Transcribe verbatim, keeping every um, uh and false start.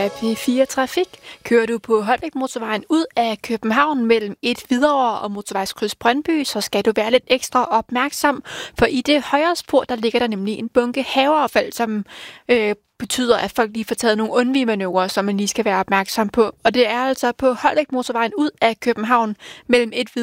er P fire Trafik. Kører du på Holbæk Motorvejen ud af København mellem et Hvidovre og motorvejskryds Brøndby, så skal du være lidt ekstra opmærksom, for i det højre spor, der ligger der nemlig en bunke haveaffald, som øh, betyder, at folk lige får taget nogle undvigemanøvrer, som man lige skal være opmærksom på. Og det er altså på Holbæk Motorvejen ud af København mellem et